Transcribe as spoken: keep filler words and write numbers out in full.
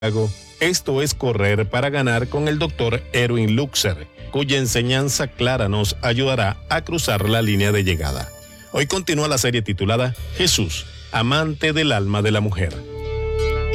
Esto es Correr para Ganar con el doctor Erwin Luxer, cuya enseñanza clara nos ayudará a cruzar la línea de llegada. Hoy continúa la serie titulada Jesús, amante del alma de la mujer.